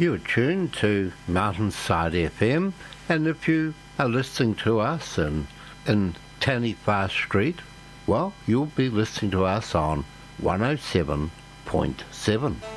You're tuned to Mountainside FM, and if you are listening to us in Taniwha Street, well, you'll be listening to us on 107.7.